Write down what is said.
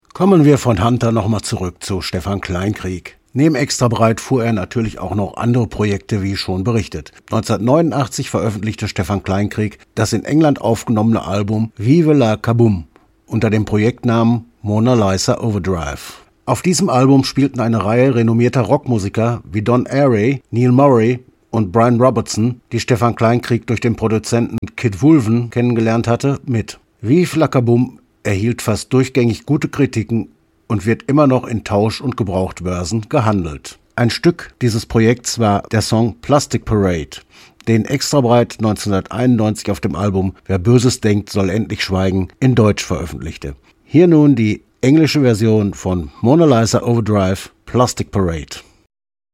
Kommen wir von Hunter nochmal zurück zu Stefan Kleinkrieg. Neben Extrabreit fuhr er natürlich auch noch andere Projekte, wie schon berichtet. 1989 veröffentlichte Stefan Kleinkrieg das in England aufgenommene Album Vive la Kaboom unter dem Projektnamen Mona Lisa Overdrive. Auf diesem Album spielten eine Reihe renommierter Rockmusiker wie Don Airey, Neil Murray und Brian Robertson, die Stefan Kleinkrieg durch den Produzenten Kid Wulven kennengelernt hatte, mit. Vive la Kaboom erhielt fast durchgängig gute Kritiken und wird immer noch in Tausch- und Gebrauchtbörsen gehandelt. Ein Stück dieses Projekts war der Song Plastic Parade, den Extrabreit 1991 auf dem Album Wer Böses denkt, soll endlich schweigen in Deutsch veröffentlichte. Hier nun die englische Version von Mona Lisa Overdrive, Plastic Parade.